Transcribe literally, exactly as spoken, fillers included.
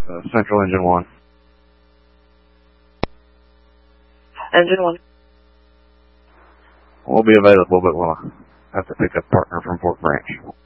uh, Central Engine one. Engine one. We'll be available, but we'll have to pick up a partner from Fort Branch.